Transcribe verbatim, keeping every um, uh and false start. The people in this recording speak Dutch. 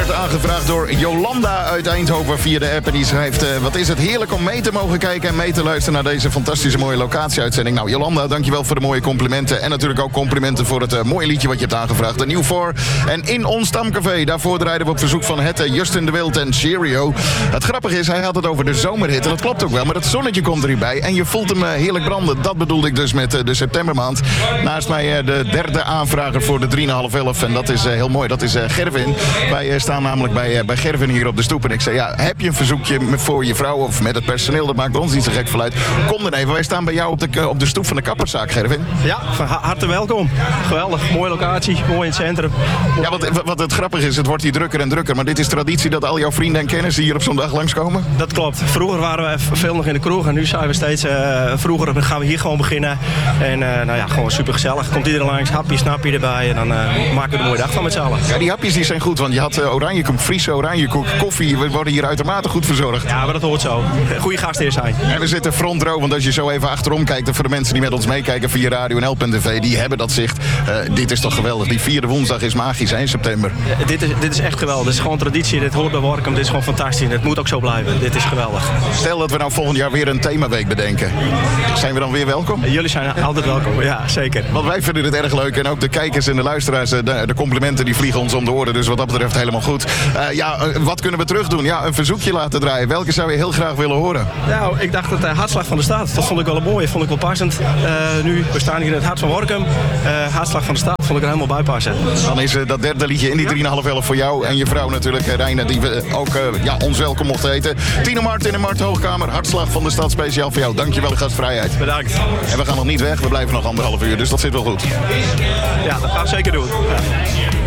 werd aangevraagd door Jolanda uit Eindhoven via de app. En die schrijft, uh, wat is het heerlijk om mee te mogen kijken en mee te luisteren naar deze fantastische mooie locatieuitzending. Nou, Jolanda, dankjewel voor de mooie complimenten. En natuurlijk ook complimenten voor het uh, mooie liedje wat je hebt aangevraagd. De Nieuw voor. En in ons stamcafé, daarvoor draaiden we op verzoek van Hette, Justin de Wild en Cheerio. Het grappige is, hij had het over de zomerhit. En dat klopt ook wel, maar het zonnetje komt er hierbij. En je voelt hem uh, heerlijk branden. Dat bedoelde ik dus met uh, de septembermaand. Naast mij uh, de derde aanvrager voor de drie en half elf. En dat is uh, heel mooi, dat is uh, Gervin. Wij uh, staan namelijk bij, uh, bij Gervin hier op de stoep. En ik zei, ja, heb je een verzoekje voor je vrouw of met het personeel? Dat maakt ons niet zo gek vanuit. Kom dan even, wij staan bij jou op de, uh, op de stoep van de kapperszaak, Gervin. Ja, van harte welkom. Geweldig, mooie locatie, mooi in het centrum. Ja, wat, wat het grappige is, het wordt hier drukker en drukker. Maar dit is traditie dat al jouw vrienden en kennissen hier op zo'n dag langskomen? Dat klopt. Vroeger waren we veel nog in de kroeg en nu zijn we steeds... Uh, vroeger gaan we hier gewoon beginnen. En uh, nou ja, gewoon super gezellig. Komt iedereen langs, hapje, snapje erbij. En dan uh, maken we er een mooie dag van met z'n allen. Ja, die hapjes die zijn goed, want je had uh, oranjekoek, Friese oranjekoek, koffie. We worden hier uitermate goed verzorgd. Ja, maar dat hoort zo. Goeie gastheer zijn. En we zitten front row, want als je zo even achterom kijkt... voor de mensen die met ons meekijken via Radio en L punt T V, die hebben dat zicht. Uh, dit is toch geweldig. Die vierde woensdag is magisch, hè, in september. Ja, dit, is, dit is echt geweldig. Dit is gewoon traditie. Dit hoort bij Workum. Dit is gewoon fantastisch. Het moet ook zo blijven. Dit is geweldig. Stel dat we nou volgend jaar weer een themaweek bedenken. Zijn we dan weer welkom? Jullie zijn altijd welkom, ja, zeker. Want wij vinden het erg leuk. En ook de kijkers en de luisteraars, de, de complimenten die vliegen ons om de oren. Dus wat dat betreft helemaal goed. Uh, ja, uh, wat kunnen we terug doen? Ja, een verzoekje laten draaien. Welke zou je heel graag willen horen? Nou, ik dacht het uh, Hartslag van de Stad. Dat vond ik wel een mooie, vond ik wel passend. Uh, nu, we staan hier in het hart van Workum. Uh, Hartslag van de Stad vond ik er helemaal bij passen. Dan is uh, dat derde liedje in die drie en half elf voor jou en je vrouw natuurlijk, uh, Reine, die we ook uh, ja, ons welkom mochten heten. Tino Martin en Mart Hoogkamer, Hartslag van de Stad, speciaal voor jou. Dankjewel, de gastvrijheid. Bedankt. En we gaan nog niet weg, we blijven nog anderhalf uur, dus dat zit wel goed. Ja, dat gaan we zeker doen. Ja.